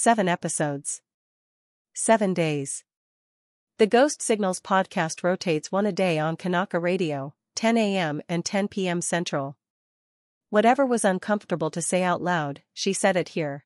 7 episodes. 7 days. The Ghost Signals podcast rotates one a day on Kanaka Radio, 10 a.m. and 10 p.m. Central. Whatever was uncomfortable to say out loud, she said it here.